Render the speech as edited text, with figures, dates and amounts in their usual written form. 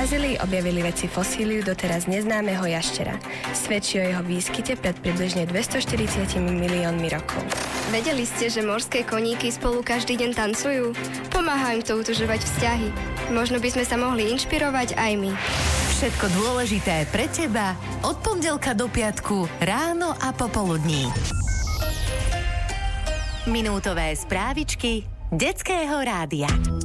Brazílii objavili vedci fosíliu doteraz neznámeho jaštera. Svedčí o jeho výskyte pred približne 240 miliónmi rokov. Vedeli ste, že morské koníky spolu každý deň tancujú? Pomáhajú im to utužovať vzťahy. Možno by sme sa mohli inšpirovať aj my. Všetko dôležité pre teba od pondelka do piatku ráno a popoludní. Minútové správičky Detského rádia.